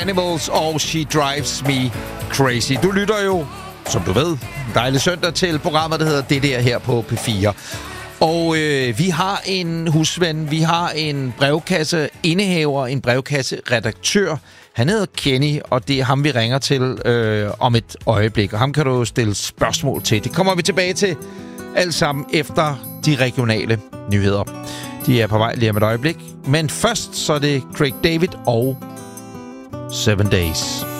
Animals og She Drives Me Crazy. Du lytter jo, som du ved, en dejlig søndag til programmet, der hedder Det Der her på P4. Og vi har en husven, vi har en brevkasseindehaver, en brevkasseredaktør. Han hedder Kenny, og det er ham, vi ringer til om et øjeblik. Og ham kan du stille spørgsmål til. Det kommer vi tilbage til alt sammen efter de regionale nyheder. De er på vej lige om et øjeblik. Men først så er det Craig David og 7 Days.